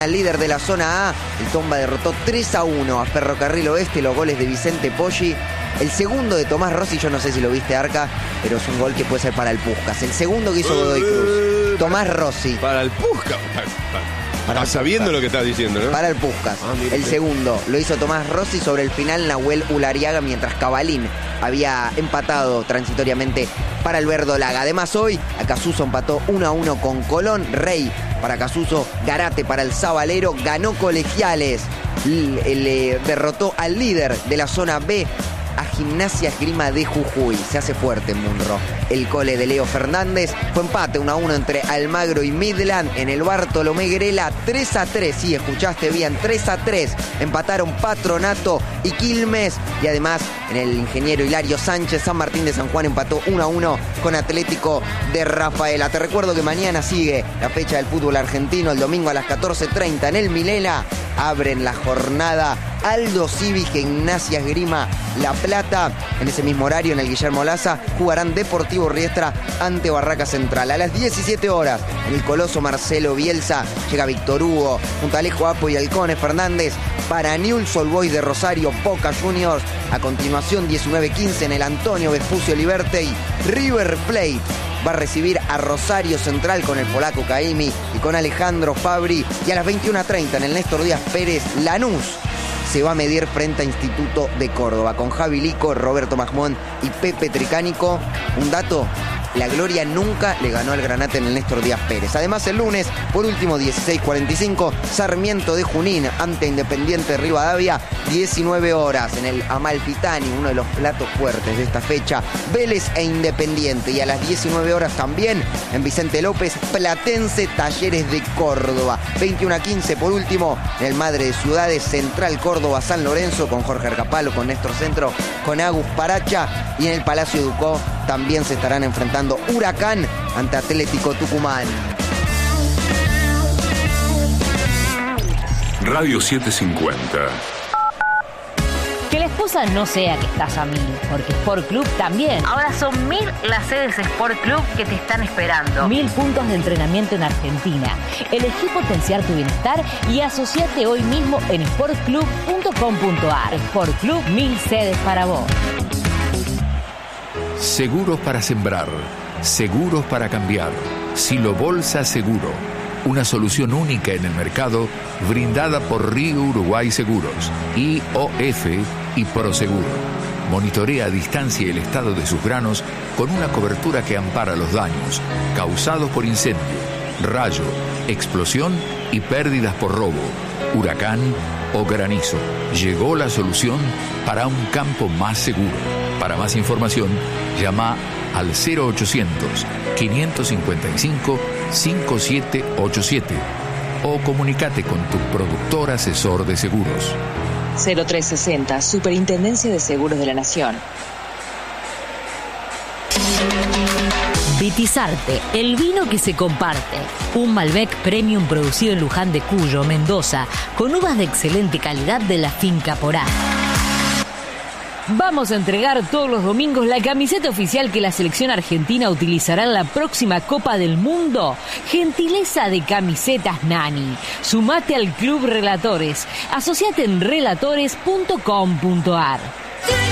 Al líder de la zona A, el Tomba derrotó 3-1 a Ferrocarril Oeste, los goles de Vicente Poggi. El segundo de Tomás Rossi, yo no sé si lo viste, Arca, pero es un gol que puede ser para el Puskás. El segundo que hizo Godoy Cruz, Tomás Rossi. Para el Puskás. Para sabiendo lo que estás diciendo, ¿no? Para el Puskás. El segundo lo hizo Tomás Rossi, sobre el final Nahuel Ulariaga, mientras Cabalín había empatado transitoriamente para el Verdolaga. Además hoy Acasuso empató 1-1 con Colón. Rey para Acasuso, Garate para el Zabalero, ganó Colegiales, le derrotó al líder de la zona B, a Gimnasia Esgrima de Jujuy. Se hace fuerte en Munro. El cole de Leo Fernández. Fue empate 1-1 entre Almagro y Midland en el Bartolomé Grela. 3-3, sí, escuchaste bien, 3-3. Empataron Patronato y Quilmes. Y además en el Ingeniero Hilario Sánchez, San Martín de San Juan empató 1-1 con Atlético de Rafaela. Te recuerdo que mañana sigue la fecha del fútbol argentino. El domingo a las 14:30 en el Milela abren la jornada Aldo Civi, Gimnasia Esgrima La Plata. En ese mismo horario, en el Guillermo Laza, jugarán Deportivo Riestra ante Barraca Central. A las 17 horas, en el Coloso Marcelo Bielsa, llega Víctor Hugo, junto a Alejo Apo y Halcone Fernández, para Newell's Old Boys de Rosario, Boca Juniors. A continuación, 19:15, en el Antonio Vespucio Libertad, River Plate va a recibir a Rosario Central con el polaco Caimi y con Alejandro Fabri. Y a las 21:30, en el Néstor Díaz Pérez, Lanús se va a medir frente a Instituto de Córdoba, con Javi Lico, Roberto Magmón y Pepe Tricánico. Un dato: la Gloria nunca le ganó al Granate en el Néstor Díaz Pérez. Además, el lunes, por último, 16:45, Sarmiento de Junín ante Independiente de Rivadavia, 19 horas, en el Amalfitani, uno de los platos fuertes de esta fecha, Vélez e Independiente. Y a las 19 horas también, en Vicente López, Platense Talleres de Córdoba. 21:15, por último, en el Madre de Ciudades, Central Córdoba San Lorenzo, con Jorge Arcapalo, con Néstor Centro, con Agus Paracha. Y en el Palacio Ducó también se estarán enfrentando Huracán ante Atlético Tucumán. Radio 750. Que la excusa no sea que estás a 1000, porque Sport Club también. Ahora son 1000 las sedes Sport Club que te están esperando. 1000 puntos de entrenamiento en Argentina. Elegí potenciar tu bienestar y asociate hoy mismo en sportclub.com.ar. Sport Club, 1000 sedes para vos. Seguros para sembrar, seguros para cambiar. Silo Bolsa Seguro, una solución única en el mercado, brindada por Río Uruguay Seguros, IOF y Proseguro. Monitorea a distancia el estado de sus granos con una cobertura que ampara los daños causados por incendio, rayo, explosión y pérdidas por robo, huracán o granizo. Llegó la solución para un campo más seguro. Para más información, llama al 0800-555-5787 o comunícate con tu productor asesor de seguros. 0360, Superintendencia de Seguros de la Nación. Vitizarte, el vino que se comparte. Un Malbec Premium producido en Luján de Cuyo, Mendoza, con uvas de excelente calidad de la finca Porá. Vamos a entregar todos los domingos la camiseta oficial que la selección argentina utilizará en la próxima Copa del Mundo. Gentileza de Camisetas Nani. Sumate al Club Relatores. Asociate en relatores.com.ar.